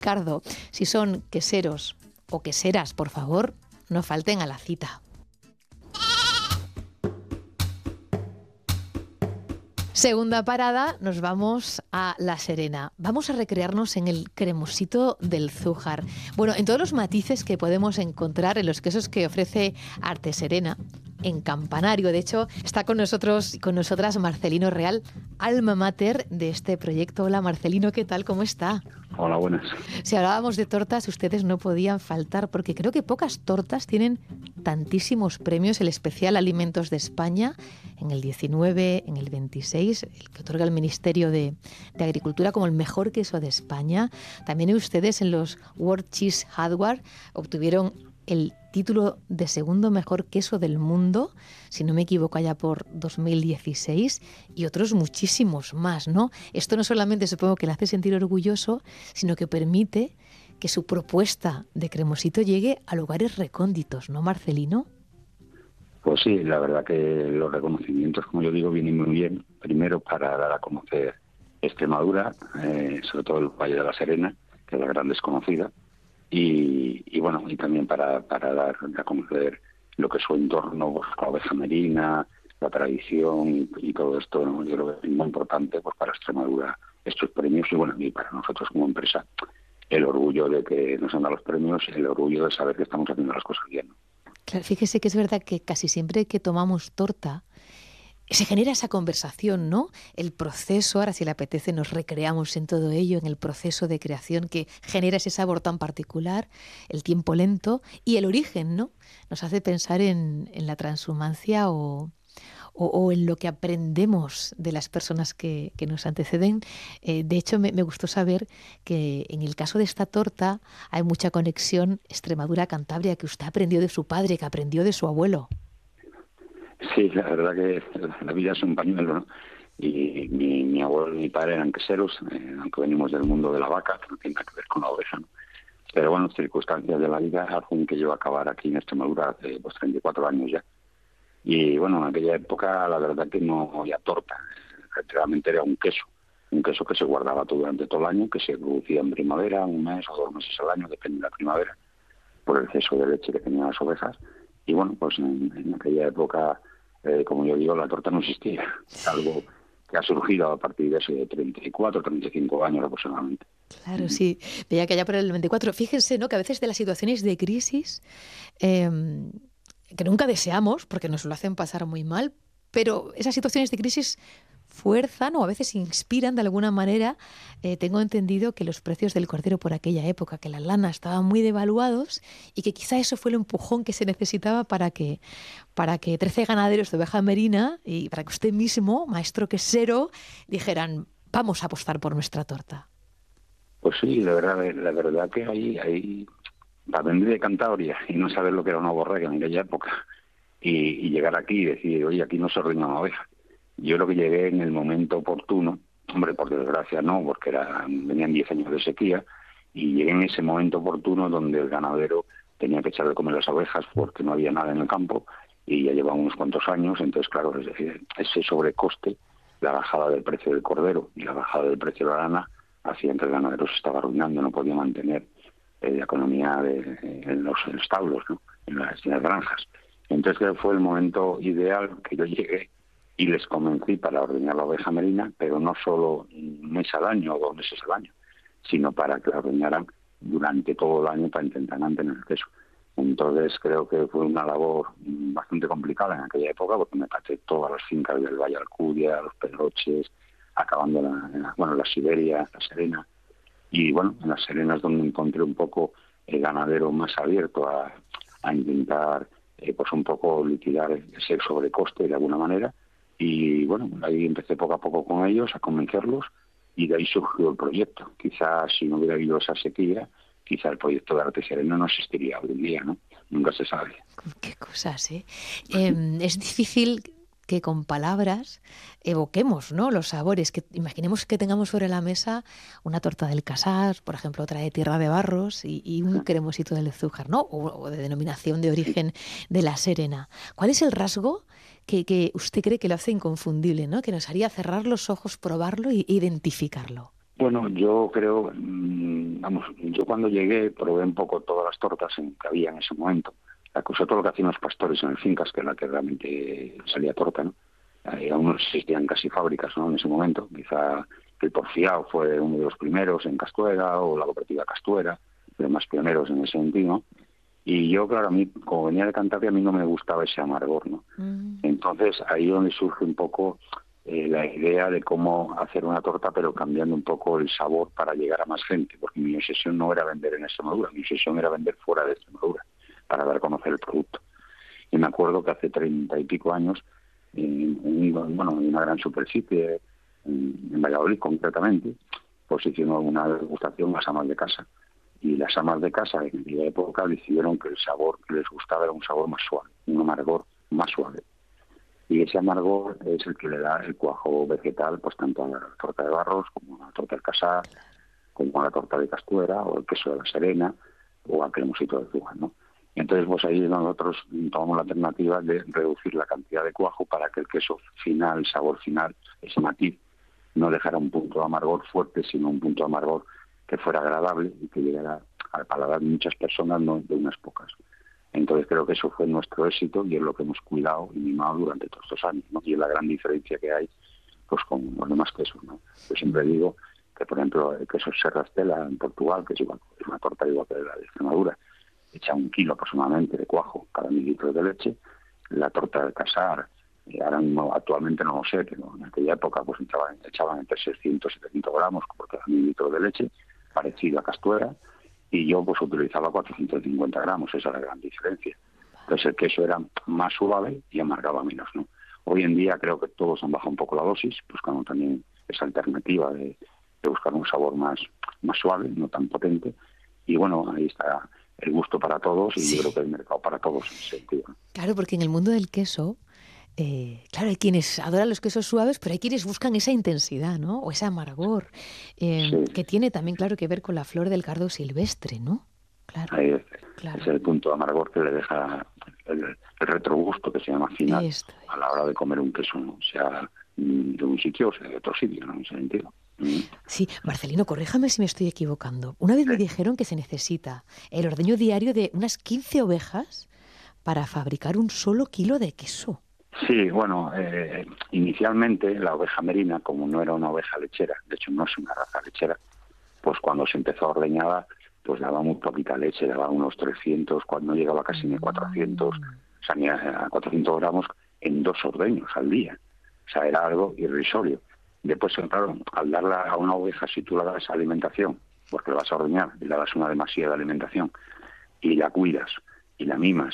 Ricardo, si son queseros o queseras, por favor, no falten a la cita. Segunda parada, nos vamos a La Serena. Vamos a recrearnos en el cremosito del Zújar. Bueno, en todos los matices que podemos encontrar en los quesos que ofrece Arte Serena, en Campanario. De hecho, está con nosotros y con nosotras Marcelino Real, alma mater de este proyecto. Hola Marcelino, ¿qué tal? ¿Cómo está? Hola, buenas. Si hablábamos de tortas, ustedes no podían faltar, porque creo que pocas tortas tienen tantísimos premios. El especial Alimentos de España, en el 19, en el 26, el que otorga el Ministerio de Agricultura como el mejor queso de España. También ustedes en los World Cheese Hardware obtuvieron el título de segundo mejor queso del mundo, si no me equivoco, allá por 2016, y otros muchísimos más, ¿no? Esto no solamente supongo que le hace sentir orgulloso, sino que permite que su propuesta de cremosito llegue a lugares recónditos, ¿no, Marcelino? Pues sí, la verdad que los reconocimientos, como yo digo, vienen muy bien. Primero para dar a conocer Extremadura, sobre todo el Valle de la Serena, que es la gran desconocida, y bueno, y también para dar a conocer lo que es su entorno, pues, la oveja merina, la tradición y todo esto, ¿no? Yo creo que es muy importante, pues, para Extremadura estos premios y bueno, y para nosotros como empresa el orgullo de que nos han dado los premios, el orgullo de saber que estamos haciendo las cosas bien, ¿no? Claro, fíjese que es verdad que casi siempre que tomamos torta se genera esa conversación, ¿no? El proceso, ahora si le apetece nos recreamos en todo ello, en el proceso de creación que genera ese sabor tan particular, el tiempo lento y el origen, ¿no? Nos hace pensar en la transhumancia o en lo que aprendemos de las personas que nos anteceden. De hecho, me gustó saber que en el caso de esta torta hay mucha conexión Extremadura-Cantabria, que usted aprendió de su padre, que aprendió de su abuelo. Sí, la verdad que la vida es un pañuelo, ¿no? Y mi abuelo y mi padre eran queseros, aunque venimos del mundo de la vaca, que no tiene nada que ver con la oveja, ¿no? Pero bueno, circunstancias de la vida hacen que yo acabar aquí en Extremadura hace 34 años ya. Y bueno, en aquella época la verdad que no había torta, realmente era un queso que se guardaba durante todo el año, que se producía en primavera, 1 mes o 2 meses al año, depende de la primavera, por el exceso de leche que tenían las ovejas. Y bueno, pues en aquella época, como yo digo, la torta no existía, es algo que ha surgido a partir de hace 34, 35 años aproximadamente. Claro, sí. Veía que allá por el 24, fíjense, ¿no?, que a veces de las situaciones de crisis que nunca deseamos, porque nos lo hacen pasar muy mal, pero esas situaciones de crisis fuerzan o a veces inspiran de alguna manera. Tengo entendido que los precios del cordero por aquella época, que la lana estaban muy devaluados y que quizá eso fue el empujón que se necesitaba para que 13 ganaderos de oveja merina y para que usted mismo, maestro quesero, dijeran, vamos a apostar por nuestra torta. Pues sí, la verdad que ahí para venir de Cantabria y no saber lo que era una borrega en aquella época y llegar aquí y decir, oye, aquí no se ordeña una oveja. Yo creo que llegué en el momento oportuno, hombre, por desgracia no, porque venían 10 años de sequía, y llegué en ese momento oportuno donde el ganadero tenía que echar de comer las ovejas porque no había nada en el campo y ya llevaba unos cuantos años. Entonces, claro, es decir, ese sobrecoste, la bajada del precio del cordero y la bajada del precio de la lana hacían que el ganadero se estaba arruinando, no podía mantener la economía en los establos, ¿no?, en las granjas. Entonces, creo que fue el momento ideal que yo llegué y les convencí para ordeñar la oveja merina, pero no solo 1 mes al año o 2 meses al año, sino para que la ordeñaran durante todo el año para intentar mantener el queso. Entonces creo que fue una labor bastante complicada en aquella época, porque me pasé todas las fincas del Valle Alcudia, los Pedroches, acabando la Siberia, la Serena. Y bueno, en la Serena es donde encontré un poco el ganadero más abierto a intentar pues un poco liquidar ese sobrecoste de alguna manera. Y bueno, ahí empecé poco a poco con ellos, a convencerlos, y de ahí surgió el proyecto. Quizás si no hubiera habido esa sequía, quizá el proyecto de Arte Serena no existiría hoy en día, ¿no? Nunca se sabe. Qué cosas, ¿eh? Es difícil que con palabras evoquemos, ¿no?, los sabores. Que imaginemos que tengamos sobre la mesa una torta del Casar, por ejemplo, otra de Tierra de Barros y un cremosito del Zújar, ¿no?, o de denominación de origen de la Serena. ¿Cuál es el rasgo que usted cree que lo hace inconfundible, ¿no?, que nos haría cerrar los ojos, probarlo e identificarlo? Bueno, yo creo, yo cuando llegué probé un poco todas las tortas que había en ese momento. La cosa, todo lo que hacían los pastores en el fincas, que es la que realmente salía torta, ¿no? Aún no existían casi fábricas, ¿no? En ese momento. Quizá el Porfiao fue uno de los primeros en Castuera, o la cooperativa Castuera, de los más pioneros en ese sentido, ¿no? Y yo, claro, a mí, como venía de Cantabria, a mí no me gustaba ese amargor, ¿no? Entonces, ahí es donde surge un poco la idea de cómo hacer una torta, pero cambiando un poco el sabor para llegar a más gente, porque mi obsesión no era vender en Extremadura, mi obsesión era vender fuera de Extremadura, para dar a conocer el producto. Y me acuerdo que hace 30 y pico años, en una gran superficie, en Valladolid concretamente, pues hicimos una degustación las amas de casa. Y las amas de casa en aquella época decidieron que el sabor que les gustaba era un sabor más suave, un amargor más suave. Y ese amargor es el que le da el cuajo vegetal, pues tanto a la torta de Barros como a la torta del Casar, como a la torta de Castuera, o el queso de la Serena, o a cremosito de azúcar, ¿no? Y entonces, pues ahí nosotros tomamos la alternativa de reducir la cantidad de cuajo para que el queso final, el sabor final, ese matiz, no dejara un punto de amargor fuerte, sino un punto de amargor que fuera agradable y que llegara al paladar de muchas personas, no de unas pocas. Entonces creo que eso fue nuestro éxito y es lo que hemos cuidado y mimado durante todos estos años, ¿no? Y es la gran diferencia que hay pues con los demás quesos, ¿no? Yo siempre digo que, por ejemplo, el queso Serrastela en Portugal, que es igual, es una torta igual que la de Extremadura, echa 1 kilo aproximadamente de cuajo cada 1.000 litros de leche. La torta del Casar, ahora mismo actualmente no lo sé, pero en aquella época pues echaban entre 600 y 700 gramos por cada 1.000 litros de leche, parecido a Castuera, y yo pues utilizaba 450 gramos, esa es la gran diferencia. Entonces el queso era más suave y amargaba menos, ¿no? Hoy en día creo que todos han bajado un poco la dosis, buscando también esa alternativa de buscar un sabor más suave, no tan potente, y bueno, ahí está el gusto para todos y yo creo que el mercado para todos en ese sentido. Claro, porque en el mundo del queso, claro, hay quienes adoran los quesos suaves, pero hay quienes buscan esa intensidad, ¿no? O ese amargor, que tiene también, claro, que ver con la flor del cardo silvestre, ¿no? Claro, Ahí es, claro. es el punto de amargor que le deja el retrogusto, que se llama final, a la hora de comer un queso, ¿no? Sea de un sitio o sea de otro sitio, ¿no? En ese sentido. Sí, Marcelino, corríjame si me estoy equivocando. Una vez me dijeron que se necesita el ordeño diario de unas 15 ovejas para fabricar 1 solo kilo de queso. Sí, bueno, inicialmente la oveja merina, como no era una oveja lechera, de hecho no es una raza lechera, pues cuando se empezó a ordeñar, pues daba muy poquita leche, daba unos 300, cuando no llegaba casi ni a 400, o sea, ni a 400 gramos en 2 ordeños al día. O sea, era algo irrisorio. Después, claro, al darla a una oveja, si tú la das alimentación, porque la vas a ordeñar y le das una demasiada alimentación, y la cuidas, y la mimas,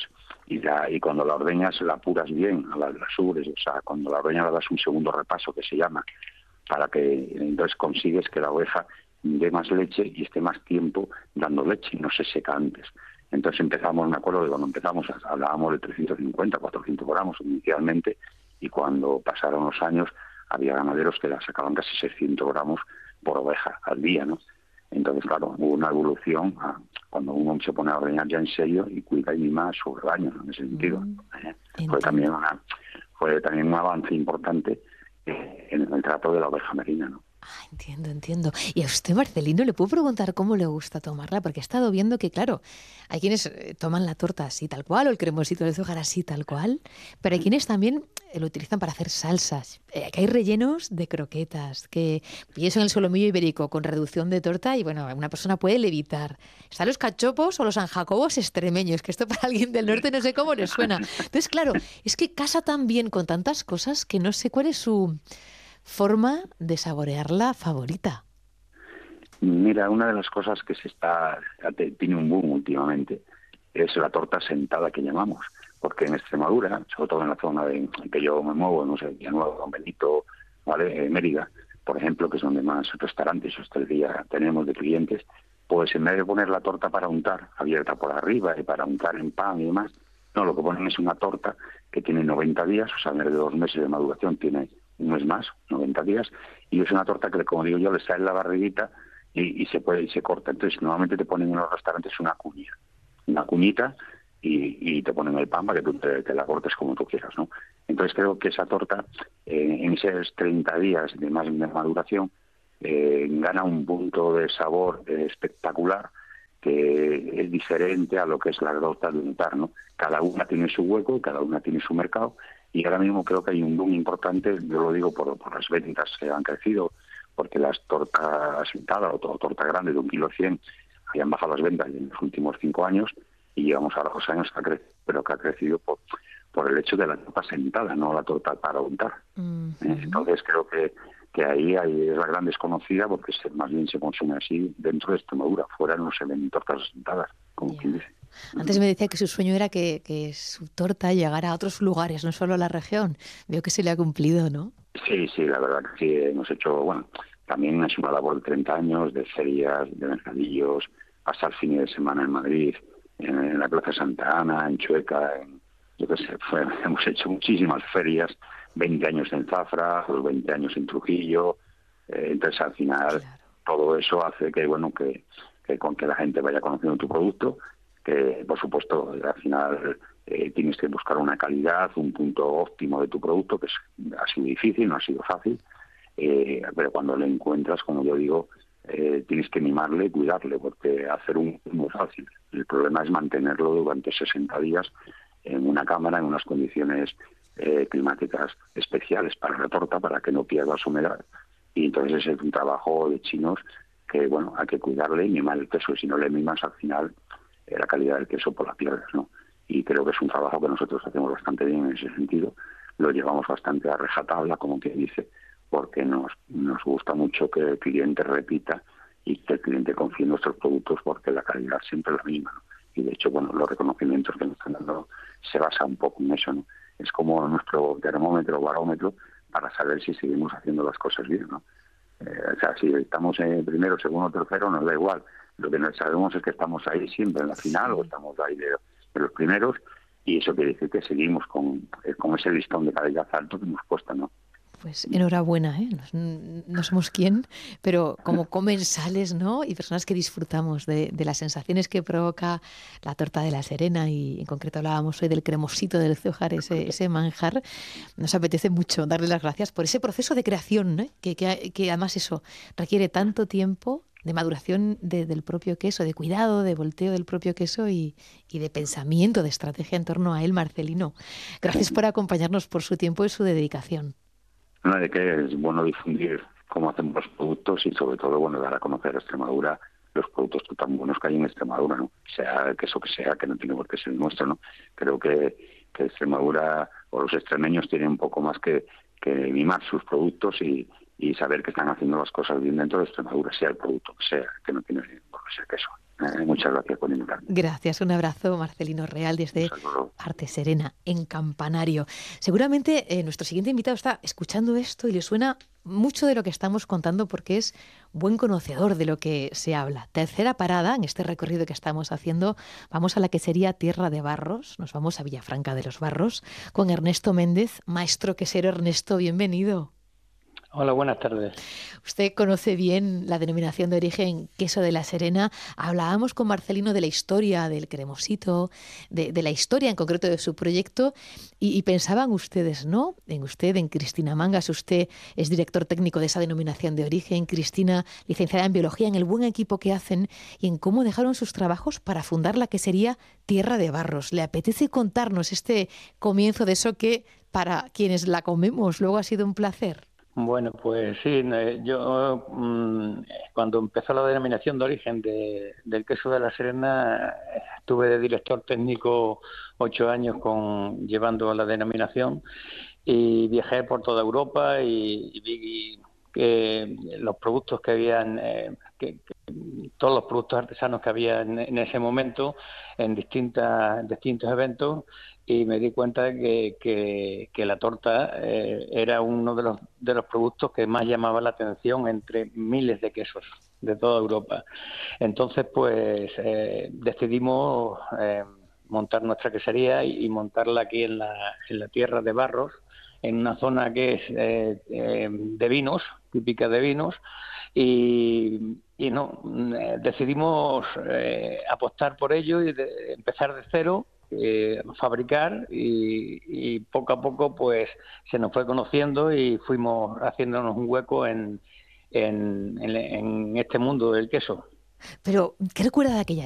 y cuando la ordeñas la apuras bien, las ubres, o sea, cuando la ordeñas le das un segundo repaso, que se llama, para que entonces consigues que la oveja dé más leche y esté más tiempo dando leche y no se seca antes. Entonces empezamos, me acuerdo de cuando empezamos, hablábamos de 350, 400 gramos inicialmente, y cuando pasaron los años había ganaderos que la sacaban casi 600 gramos por oveja al día, ¿no? Entonces, claro, hubo una evolución cuando uno se pone a ordeñar ya en serio y cuida y mima su rebaño, ¿no? En ese sentido. Fue también un avance importante en el trato de la oveja merina, ¿no? Entiendo. Y a usted, Marcelino, le puedo preguntar cómo le gusta tomarla, porque he estado viendo que, claro, hay quienes toman la torta así tal cual, o el cremosito de azúcar así tal cual, pero hay quienes también lo utilizan para hacer salsas. Que hay rellenos de croquetas, que pienso en el solomillo ibérico con reducción de torta y, bueno, una persona puede levitar. Están los cachopos o los sanjacobos extremeños, que esto para alguien del norte no sé cómo le suena. Entonces, claro, es que casa tan bien con tantas cosas que no sé cuál es su forma de saborearla favorita. Mira, una de las cosas que tiene un boom últimamente es la torta sentada que llamamos, porque en Extremadura, sobre todo en la zona en que yo me muevo, no sé, Villanueva, Don Benito, ¿vale? Mérida, por ejemplo, que es donde más restaurantes hasta el día tenemos de clientes, pues en vez de poner la torta para untar, abierta por arriba y para untar en pan y demás, no, lo que ponen es una torta que tiene 90 días, o sea, en vez de 2 meses de maduración tiene un mes más, 90 días, y es una torta que, como digo yo, le sale la barriguita y se corta. Entonces, normalmente te ponen en los restaurantes una cuñita y te ponen el pan para que tú te la cortes como tú quieras, ¿no? Entonces creo que esa torta, en esos 30 días de más de maduración, gana un punto de sabor espectacular que es diferente a lo que es la torta de untar, ¿no? Cada una tiene su hueco, cada una tiene su mercado, y ahora mismo creo que hay un boom importante, yo lo digo por las ventas que han crecido, porque las tortas untadas o torta grande de 1,1 kg habían bajado las ventas en los últimos 5 años, y llevamos ahora 2 años que ha crecido, pero que ha crecido por el hecho de la torta sentada, no la torta para untar. Entonces creo que ahí es la gran desconocida, porque más bien se consume así dentro de Extremadura, fuera no se ven tortas sentadas, como quien dice. Antes me decía que su sueño era que su torta llegara a otros lugares, no solo a la región. Veo que se le ha cumplido, ¿no? Sí, la verdad que sí, hemos hecho, bueno, también es una labor de 30 años, de ferias, de mercadillos, hasta el fin de semana en Madrid, en la Plaza Santa Ana, en Chueca, yo qué sé, hemos hecho muchísimas ferias, 20 años en Zafra, 20 años en Trujillo, entonces al final todo eso hace que, bueno, que con que la gente vaya conociendo tu producto, que por supuesto al final tienes que buscar una calidad, un punto óptimo de tu producto, que ha sido difícil, no ha sido fácil, pero cuando lo encuentras, como yo digo, tienes que mimarle y cuidarle, porque hacer un es muy fácil. El problema es mantenerlo durante 60 días en una cámara, en unas condiciones climáticas especiales para la torta, para que no pierda su humedad. Y entonces es un trabajo de chinos que, bueno, hay que cuidarle y mimar el queso, y si no le mimas, al final la calidad del queso por la pierdes, ¿no? Y creo que es un trabajo que nosotros hacemos bastante bien en ese sentido, lo llevamos bastante a rajatabla, como quien dice, porque nos gusta mucho que el cliente repita y que el cliente confíe en nuestros productos, porque la calidad siempre es la misma, ¿no? Y de hecho, bueno, los reconocimientos que nos están dando se basa un poco en eso, ¿no? Es como nuestro termómetro o barómetro para saber si seguimos haciendo las cosas bien, ¿no? O sea, si estamos en primero, segundo, tercero, nos da igual. Lo que no sabemos es que estamos ahí siempre en la final, o estamos ahí de los primeros, y eso quiere decir que seguimos con ese listón de calidad alto que nos cuesta, ¿no? Pues enhorabuena, ¿eh? No somos quién, pero como comensales, ¿no? Y personas que disfrutamos de las sensaciones que provoca la torta de la Serena, y en concreto hablábamos hoy del cremosito del Zújar, ese manjar, nos apetece mucho darle las gracias por ese proceso de creación, ¿no? Que además eso requiere tanto tiempo de maduración del propio queso, de cuidado, de volteo del propio queso y de pensamiento, de estrategia en torno a él, Marcelino. Gracias por acompañarnos, por su tiempo y su dedicación. No, de que es bueno difundir cómo hacemos los productos y sobre todo, bueno, dar a conocer a Extremadura los productos tan buenos que hay en Extremadura, ¿no? Sea el queso que sea, que no tiene por qué ser el nuestro, ¿no? Creo que Extremadura o los extremeños tienen un poco más que mimar sus productos y saber que están haciendo las cosas bien dentro de Extremadura, sea el producto que sea, que no tiene por qué ser queso. Muchas gracias por invitarme. Gracias, un abrazo, Marcelino Real, desde Arte Serena, en Campanario. Seguramente nuestro siguiente invitado está escuchando esto y le suena mucho de lo que estamos contando, porque es buen conocedor de lo que se habla. Tercera parada en este recorrido que estamos haciendo. Vamos a la quesería Tierra de Barros, nos vamos a Villafranca de los Barros, con Ernesto Méndez. Maestro quesero Ernesto, bienvenido. Hola, buenas tardes. Usted conoce bien la denominación de origen queso de la Serena. Hablábamos con Marcelino de la historia del cremosito, de la historia en concreto de su proyecto, y pensaban ustedes, ¿no? En usted, en Cristina Mangas. Usted es director técnico de esa denominación de origen. Cristina, licenciada en biología, en el buen equipo que hacen y en cómo dejaron sus trabajos para fundar la quesería Tierra de Barros. ¿Le apetece contarnos este comienzo de eso que para quienes la comemos luego ha sido un placer? Bueno, pues sí, yo cuando empezó la denominación de origen del queso de la Serena, estuve de director técnico 8 años llevando la denominación, y viajé por toda Europa y vi que los productos que habían, todos los productos artesanos que había en ese momento, en distintos eventos, y me di cuenta de que la torta era uno de los productos que más llamaba la atención entre miles de quesos de toda Europa. Entonces, pues decidimos montar nuestra quesería y montarla aquí en la Tierra de Barros, en una zona que es de vinos, típica de vinos, decidimos apostar por ello y empezar de cero, fabricar, y poco a poco pues se nos fue conociendo y fuimos haciéndonos un hueco en en este mundo del queso. Pero, ¿qué recuerda de aquella